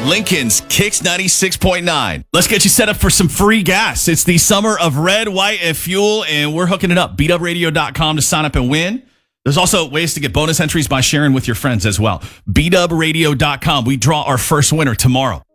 Lincoln's Kicks 96.9. Let's get you set up for some free gas. It's the summer of red, white, and fuel, and we're hooking it up. BeatUpRadio.com to sign up and win. There's also ways to get bonus entries by sharing with your friends as well. BeatUpRadio.com. We draw our first winner tomorrow.